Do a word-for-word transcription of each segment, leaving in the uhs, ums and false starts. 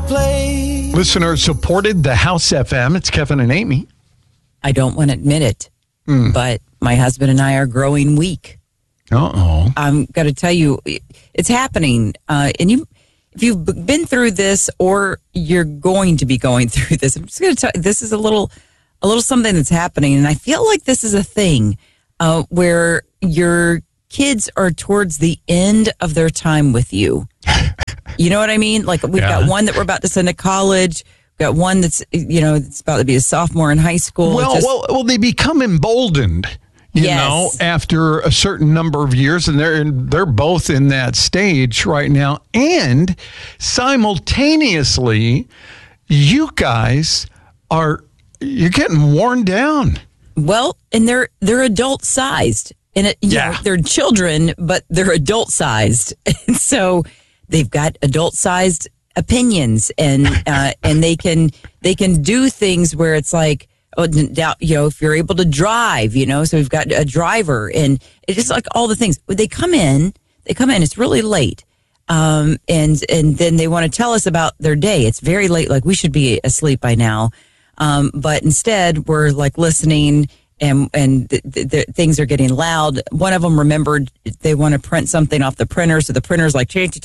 play. Listener supported the House F M. It's Kevin and Amy. I don't want to admit it, mm. but my husband and I are growing weak. Uh-oh. I'm going to tell you, it's happening. Uh, and you, if you've been through this or you're going to be going through this, I'm just going to tell you, this is a little, a little something that's happening. And I feel like this is a thing uh, where your kids are towards the end of their time with you. You know what I mean? Like we've yeah. got one that we're about to send to college. We've got one that's, you know, it's about to be a sophomore in high school. Well, just, well, well, they become emboldened. You yes. know, after a certain number of years, and they're they're both in that stage right now. And simultaneously, you guys are you're getting worn down. Well, and they're they're adult sized, and it, you yeah, know, they're children, but they're adult sized, and so they've got adult sized opinions, and uh, and they can they can do things where it's like. Oh, you know, if you're able to drive, you know, so we've got a driver and it's just like all the things. They come in, they come in, it's really late. Um, and, and then they want to tell us about their day. It's very late, like we should be asleep by now. Um, but instead we're like listening and, and the, the, the things are getting loud. One of them remembered they want to print something off the printer. So the printer's like, and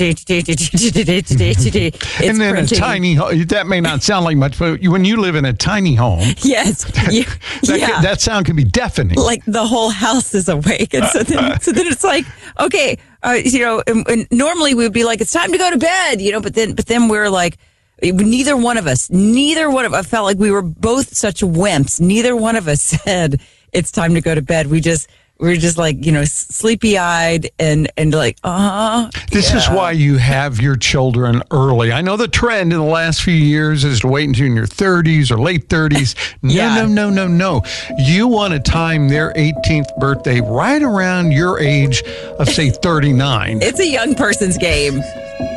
then printing. A tiny, that may not sound like much, but when you live in a tiny home. Yes. You, that, yeah. can, that sound can be deafening. Like the whole house is awake. And so then, so then it's like, okay, uh, you know, and, and normally we would be like, it's time to go to bed, you know, but then, but then we're like, neither one of us, neither one of us, I felt like we were both such wimps. Neither one of us said it's time to go to bed. We just, we were just like, you know, sleepy eyed and, and like, uh This yeah. is why you have your children early. I know the trend in the last few years is to wait until in your thirties or late thirties. No, yeah. no, no, no, no. You want to time their eighteenth birthday right around your age of, say, thirty-nine. It's a young person's game.